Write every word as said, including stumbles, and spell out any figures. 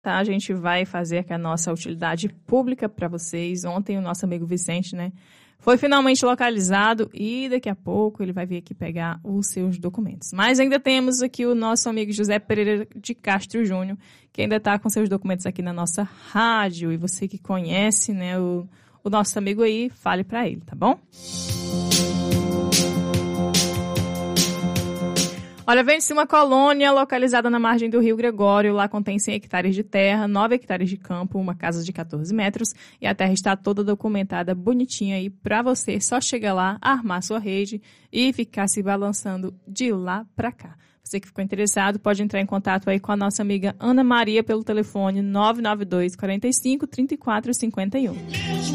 Tá, a gente vai fazer aqui a nossa utilidade pública para vocês. Ontem o nosso amigo Vicente, né, foi finalmente localizado e daqui a pouco ele vai vir aqui pegar os seus documentos. Mas ainda temos aqui o nosso amigo José Pereira de Castro Júnior, que ainda está com seus documentos aqui na nossa rádio. E você que conhece, né, o, o nosso amigo aí, fale para ele, tá bom? Olha, vende-se uma colônia localizada na margem do Rio Gregório. Lá contém cem hectares de terra, nove hectares de campo, uma casa de quatorze metros. E a terra está toda documentada, bonitinha aí para você. Só chegar lá, armar sua rede e ficar se balançando de lá para cá. Você que ficou interessado pode entrar em contato aí com a nossa amiga Ana Maria pelo telefone nove nove dois, quarenta e cinco, trinta e quatro, cinquenta e um.